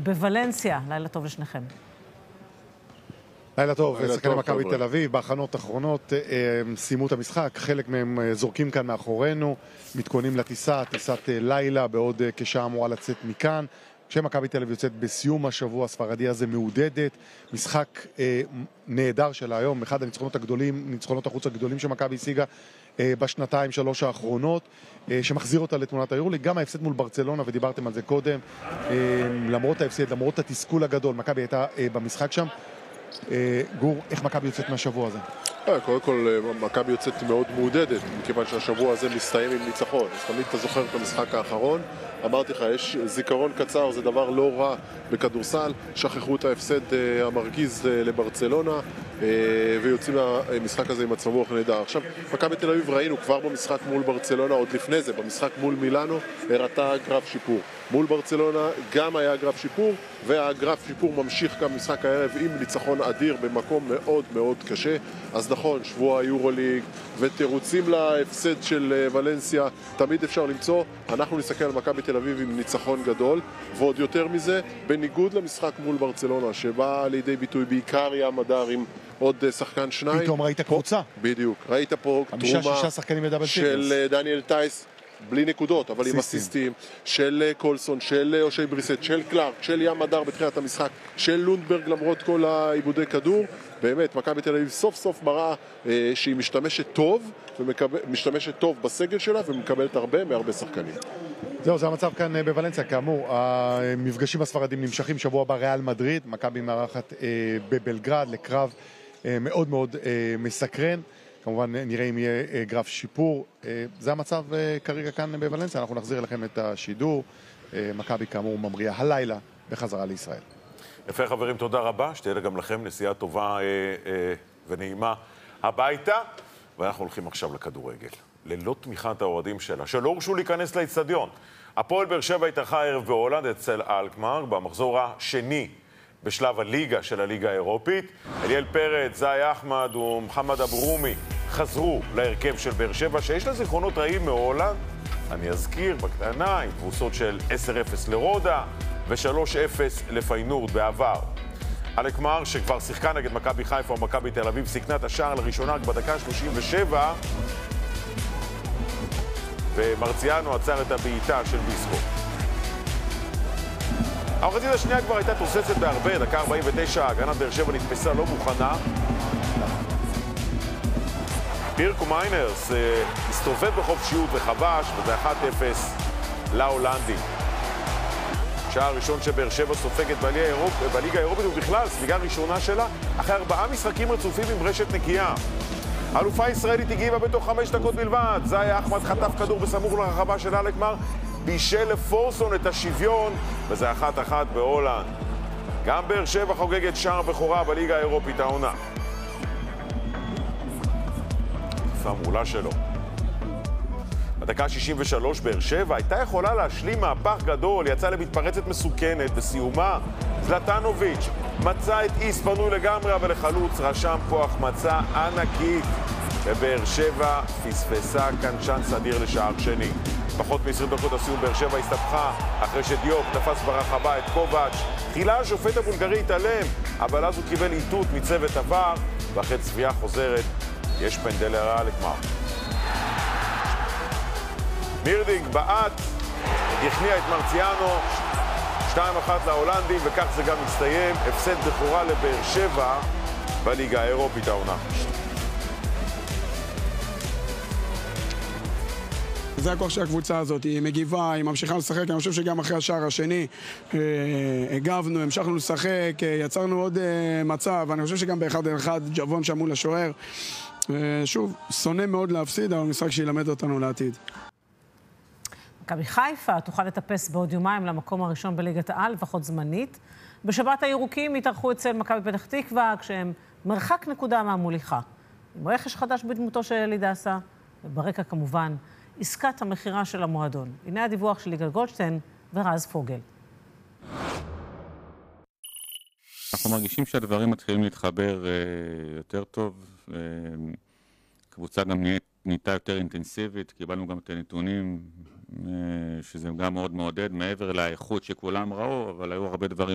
בוולנסיה. לילה טוב לשניכם. לילה טוב, שחקני מכבי תל אביב, בהכנות האחרונות סיימו את המשחק, חלק מהם זורקים כאן מאחורינו, מתכוננים לטיסה, טיסת לילה, בעוד כשעה אמורה לצאת מכאן. כשמכבי תל אביב יוצאת בסיום השבוע הספרדי הזה מעודדת, משחק נהדר של היום, אחד הניצחונות הגדולים, ניצחונות החוץ הגדולים שמכבי השיגה בשנתיים שלוש האחרונות, שמחזיר אותה לתמונת היורוליג, גם ההפסד מול ברצלונה, ודיברתם על זה קודם, למרות ההפסד, למרות התסכול הגדול, מכבי הייתה במשחק שם. גור, איך מכבי יוצאת מהשבוע הזה? קודם כל, מכבי יוצאת מאוד מעודדת, מכיוון שהשבוע הזה מסתיים עם ניצחון. אז תמיד אתה זוכר את המשחק האחרון. אמרתי לך, יש זיכרון קצר, זה דבר לא רע בכדורסל. שכחו את ההפסד המרגיז לברצלונה, ויוצאים למשחק הזה עם מצב רוח נהדר. עכשיו, מכבי תל אביב ראינו כבר במשחק מול ברצלונה, עוד לפני זה, במשחק מול מילאנו, הראתה גרף שיפור. מול ברצלונה גם היה גרף שיפור, והגרף שיפור ממשיך גם משחק הערב עם ניצחון אדיר במקום מאוד מאוד קשה. אז נכון, שבוע היורוליג ותירוצים להפסד של ולנסיה תמיד אפשר למצוא. אנחנו נסתכל על מכבי תל אביב עם ניצחון גדול, ועוד יותר מזה, בניגוד למשחק מול ברצלונה, שבא לידי ביטוי בעיקר ים הדר עם עוד שחקן שניים. פתאום ראית קבוצה. בדיוק, ראית פה תרומה של דניאל טייס, בלי נקודות, אבל עם אסיסטים, של קולסון, של אושי בריסט, של קלארק, של ים הדר בתחילת המשחק, של לונדברג למרות כל העיבודי כדור. באמת, מכבי תל אביב סוף סוף מראה שהיא משתמשת טוב, ומשתמשת טוב בסגל שלה, ומקבלת הרבה מהרבה שחקנים. זהו, זה המצב כאן בוולנסיה. כאמור, המפגשים הספרדים נמשכים. שבוע הבא ריאל מדריד, מכבי מארחת בבלגרד לקרב מאוד מאוד מסקרן. כמובן נראה אם יהיה גרף שיפור. זה המצב כרגע כאן בוולנסיה. אנחנו נחזיר לכם את השידור. מכבי כאמור ממריאה הלילה בחזרה לישראל. יפה חברים, תודה רבה. שתהיה גם לכם נסיעה טובה ונעימה הביתה. ואנחנו הולכים עכשיו לכדורגל. ללא תמיכת האוהדים שלה, שלא הורשו להיכנס לאצטדיון. הפועל באר שבע התארחה הערב בהולנד אצל אלקמר, במחזור השני בשלב הליגה של הליגה האירופית. אליאל פרץ, זאי אחמד ומוחמד אברומי חזרו להרכב של באר שבע, שיש לה זיכרונות רעים מהולנד. אני אזכיר בקטנה, עם תבוסות של 10-0 לרודה ו-3-0 לפיינורד בעבר. אלקמר, שכבר שיחקה נגד מכבי חיפה או מכבי תל אביב, סיכנה את השער לראשונה רק בדקה 37, ומרציאנו עצר את הבעיטה של ביסקו. המחצית השנייה כבר הייתה תוססת בהרבה, דקה 49, הגנת באר שבע נתפסה לא מוכנה. פירקו מיינרס הסתובב בחופשיות וחבש, וזה 1-0 להולנדים. השער הראשון שבאר שבע סופגת בליגה האירופית, ובכלל ספיגה ראשונה שלה אחרי 4 משחקים רצופים עם רשת נקייה. אלופה ישראלית הגיבה בתוך 5 דקות בלבד. זאי אחמד חטף כדור בסמוך לרחבה של אלקמר, בישל לפורסון את השוויון, וזה 1-1 בהולנד. גם באר שבע חוגגת שער בכורה בליגה האירופית העונה. תקפה מעולה שלו. בדקה 63 באר שבע הייתה יכולה להשלים מהפך גדול, יצאה למתפרצת מסוכנת, בסיומה זלטנוביץ' מצא את איס פנוי לגמרי, אבל לחלוץ רשם פה החמצה ענקית, ובאר שבע פספסה כאן צ'אנס אדיר לשער שני. פחות מ-20 דקות הסיום באר שבע הסתבכה אחרי שדיוק תפס ברחבה את קובץ'. תחילה השופט הבולגרי התעלם, אבל אז הוא קיבל איתות מצוות עבר, ואחרי צביעה חוזרת יש פנדל לאלקמר. מירדינג בעט, הכניע את מרציאנו, 2-1 להולנדים, וכך זה גם מסתיים. הפסד בכורה לבאר שבע בליגה האירופית העונה. זה הכוח של הקבוצה הזאת, היא מגיבה, היא ממשיכה לשחק. אני חושב שגם אחרי השער השני הגבנו, המשכנו לשחק, יצרנו עוד מצב. אני חושב שגם ב1-1 ג'וון שם מול השוער. שוב, שונא מאוד להפסיד, אבל משחק שילמד אותנו לעתיד. מכבי חיפה תוכל לטפס בעוד יומיים למקום הראשון בליגת העל, לפחות זמנית. בשבת הירוקים התארחו אצל מכבי פתח תקווה, כשהם מרחק נקודה מהמוליכה. עם רכש חדש בדמותו של אלי דסה, וברקע כמובן עסקת המחירה של המועדון. הנה הדיווח של יגאל גולדשטיין ורז פוגל. אנחנו מרגישים שהדברים מתחילים להתחבר יותר טוב. קבוצה גם נהייתה יותר אינטנסיבית, קיבלנו גם את הנתונים, שזה גם מאוד מעודד, מעבר לאיכות שכולם ראו, אבל היו הרבה דברים